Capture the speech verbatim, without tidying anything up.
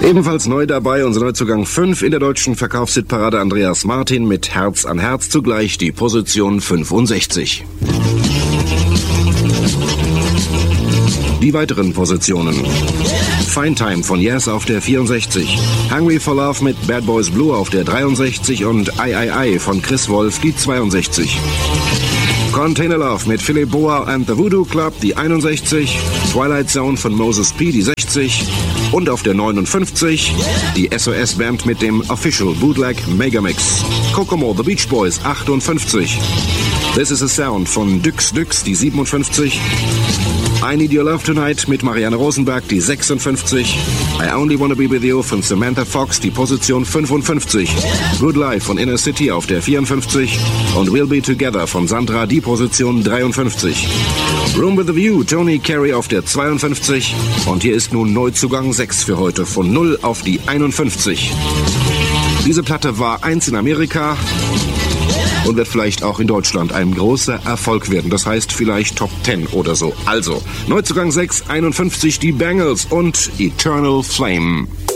Ebenfalls neu dabei unser Neuzugang fünf in der deutschen Verkaufshitparade Andreas Martin mit Herz an Herz, zugleich die Position fünfundsechzig. Die weiteren Positionen: Fine Time von Yes auf der vierundsechzig, Hungry for Love mit Bad Boys Blue auf der dreiundsechzig und I I I von Chris Wolf die zweiundsechzig. Container Love mit Philip Boa and the Voodoo Club die einundsechzig, Twilight Zone von Moses P die sechzig und auf der neunundfünfzig die S O S Band mit dem Official Bootleg Megamix. Kokomo The Beach Boys achtundfünfzig, This is a Sound von Dyx Dyx die siebenundfünfzig, I Need Your Love Tonight mit Marianne Rosenberg die sechsundfünfzig, I Only Wanna Be With You von Samantha Fox die Position fünfundfünfzig, Good Life von Inner City auf der vierundfünfzig und We'll Be Together von Sandra die Position dreiundfünfzig. Room with a View, Tony Carey auf der zweiundfünfzig und hier ist nun Neuzugang sechs für heute, von null auf die einundfünfzig. Diese Platte war eins in Amerika und wird vielleicht auch in Deutschland ein großer Erfolg werden. Das heißt vielleicht Top zehn oder so. Also, Neuzugang sechs, einundfünfzig, die Bangles und Eternal Flame.